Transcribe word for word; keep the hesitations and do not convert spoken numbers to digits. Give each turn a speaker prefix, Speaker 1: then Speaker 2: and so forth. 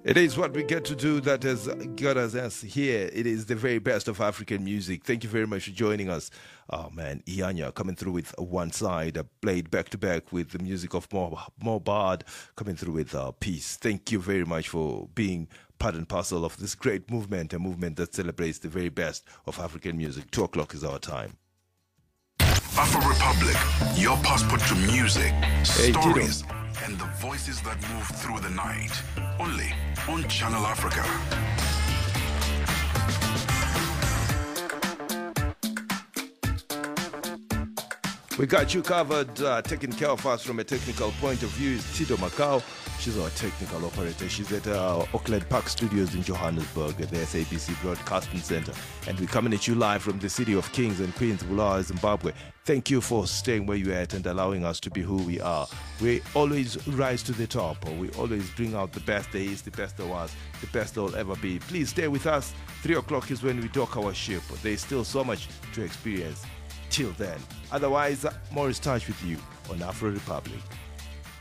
Speaker 1: It is what we get to do that has got us us here. It is the very best of African music. Thank you very much for joining us. Oh man, Ianya coming through with One Side, uh, played back to back with the music of Mo, Mo Bard, coming through with uh, Peace. Thank you very much for being part and parcel of this great movement, a movement that celebrates the very best of African music. Two o'clock is our time.
Speaker 2: Afro Republic, your passport to music,
Speaker 1: Hey,
Speaker 2: stories,
Speaker 1: Tito.
Speaker 2: and the voices that move through the night. Only on Channel Africa.
Speaker 1: We got you covered, uh, taking care of us from a technical point of view is Tito Macau. She's our technical operator. She's at uh, Auckland Park Studios in Johannesburg at the S A B C Broadcasting Center. And we're coming at you live from the city of Kings and Queens, Bulawayo, Zimbabwe. Thank you for staying where you're at and allowing us to be who we are. We always rise to the top. Or we always bring out the best there is, the best there was, the best there will ever be. Please stay with us. Three o'clock is when we dock our ship. There's still so much to experience. Till then. Otherwise, Morris Touch with you on Afro Republic.